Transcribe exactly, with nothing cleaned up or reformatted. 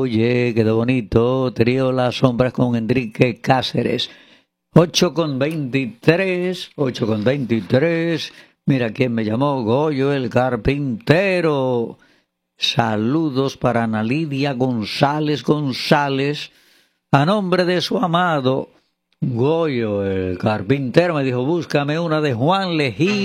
Oye, quedó bonito. Trío Las Sombras con Enrique Cáceres. ocho con veintitrés, ocho con veintitrés. Mira quién me llamó, Goyo el Carpintero. Saludos para Ana Lidia González González. A nombre de su amado Goyo el Carpintero me dijo, búscame una de Juan Lejí.